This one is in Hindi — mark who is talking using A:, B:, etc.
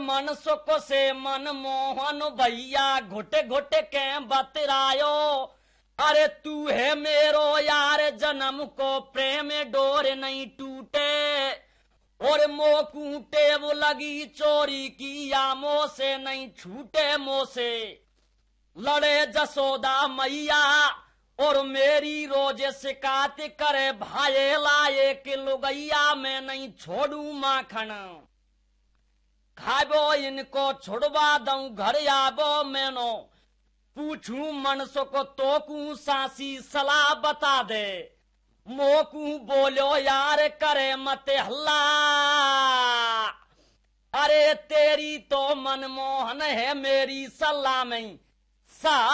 A: मन सुख से मन मोहन भैया घुट घुट के बतरायो। अरे तू है मेरो यार जन्म को प्रेम डोर नहीं टूटे। और मो कूटे वो लगी चोरी की या मो से नहीं छूटे मो से। लड़े जसोदा मैया और मेरी रोज शिकायत करे भाई लाए कि लुगैया में नहीं छोड़ू माखन। खाबो इनको छुड़वा दऊं घर आबो मैनो। पूछू मनसो को तोकू सासी सलाह बता दे। मोकू बोलो यार करे मत हल्ला। अरे तेरी तो मनमोहन है मेरी सलाह नहीं सा